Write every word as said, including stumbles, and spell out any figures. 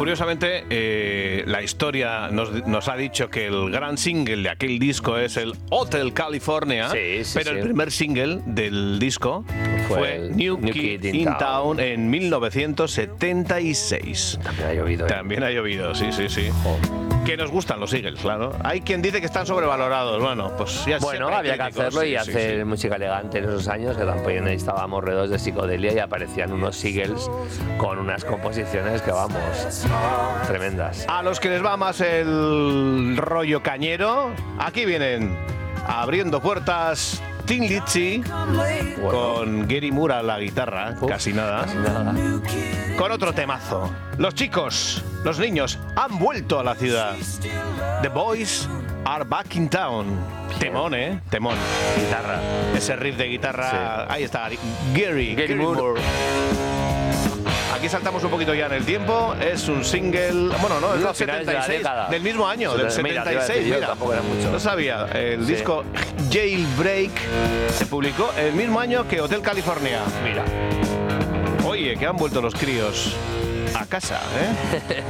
curiosamente, eh, la historia nos, nos ha dicho que el gran single de aquel disco es el Hotel California, sí, sí, pero sí. el primer single del disco fue, Fue el New, New Kid, Kid in in Town. Town en mil novecientos setenta y seis. También ha llovido. ¿eh? También ha llovido, sí, sí, sí. Oh. Que nos gustan los Eagles, claro. Hay quien dice que están sobrevalorados. Bueno, pues ya Bueno, siempre hay había que críticos, hacerlo sí, y sí, hacer sí. música elegante en esos años, que tampoco necesitábamos redos de psicodelia y aparecían unos Eagles con unas composiciones que, vamos, tremendas. A los que les va más el rollo cañero, aquí vienen abriendo puertas Thin Lizzy, Bueno, con Gary Moore a la guitarra, uf, casi nada. casi nada. Con otro temazo. Los chicos, los niños han vuelto a la ciudad. The boys are back in town. Temón, ¿eh? Temón. Guitarra. Ese riff de guitarra. Sí. Ahí está. Gary, Gary Moore. Aquí saltamos un poquito ya en el tiempo. Es un single. Bueno, no, es No, del finales de la setenta y seis. década. Del mismo año, del Mira, te iba a setenta y seis. decir yo, Mira, tampoco era mucho. no sabía. El Sí. disco Jailbreak se publicó el mismo año que Hotel California. Mira. Oye, que han vuelto los críos a casa, ¿eh?